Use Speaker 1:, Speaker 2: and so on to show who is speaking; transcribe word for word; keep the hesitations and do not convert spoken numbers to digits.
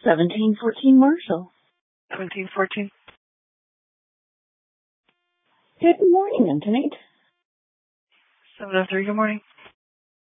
Speaker 1: seventeen fourteen Marshall.
Speaker 2: seventeen fourteen.
Speaker 1: Good morning, Antonite.
Speaker 2: seven oh three, good morning.